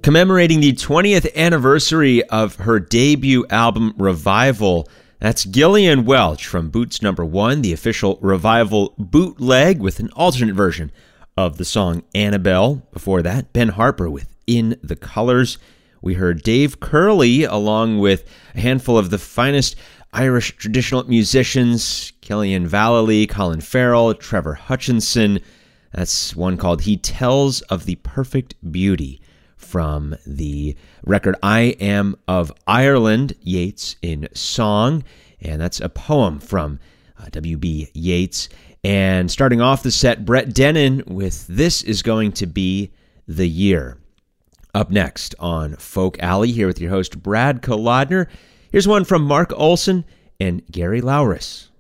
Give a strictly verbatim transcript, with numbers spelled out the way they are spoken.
Commemorating the twentieth anniversary of her debut album, Revival, that's Gillian Welch from Boots Number One, the official Revival bootleg with an alternate version of the song Annabelle. Before that, Ben Harper with In the Colors. We heard Dave Curley along with a handful of the finest Irish traditional musicians, Killian Vallely, Colin Farrell, Trevor Hutchinson. That's one called He Tells of the Perfect Beauty from the record I Am of Ireland, Yeats in Song. And that's a poem from uh, W B. Yeats. And starting off the set, Brett Dennen with This Is Going to Be the Year. Up next on Folk Alley, here with your host, Brad Kolodner. Here's one from Mark Olson and Gary Lauris.